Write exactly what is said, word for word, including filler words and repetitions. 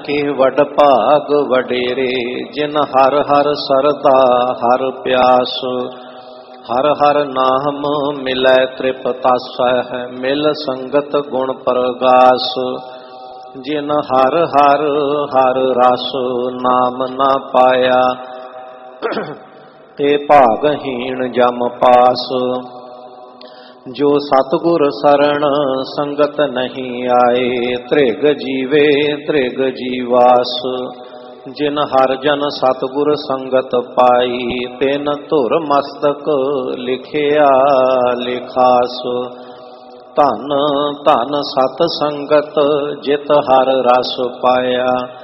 ਕੇ ਵਡ ਭਾਗ ਵਡੇਰੇ, ਜਿਨ ਹਰ ਹਰ ਸਰਦਾ ਹਰ ਪਿਆਸ। ਹਰ ਹਰ ਨਾਮ ਮਿਲੈ ਤ੍ਰਿਪਤਾਸੈ, ਮਿਲ ਸੰਗਤ ਗੁਣ ਪ੍ਰਗਾਸ। ਜਿਨ ਹਰ ਹਰ ਹਰ ਰਸ, ਨਾਮ ਨਾ ਪਾਇਆ, ਤੇ ਭਾਗਹੀਣ ਜਮ ਪਾਸ। ਜੋ ਸਤਿਗੁਰ ਸਰਣ ਸੰਗਤ ਨਹੀਂ ਆਏ, ਧ੍ਰਿਗ ਜੀਵੇ ਧ੍ਰਿਗ ਜੀਵਾਸ। ਜਿਨ ਹਰ ਜਨ ਸਤਿਗੁਰ ਸੰਗਤ ਪਾਈ, ਤਿਨ ਧੁਰ ਮਸਤਕ ਲਿਖਿਆ ਲਿਖਾਸ। ਧਨ ਧਨ ਸਤ ਸੰਗਤ, ਜਿਤ ਹਰ ਰਸ ਪਾਇਆ,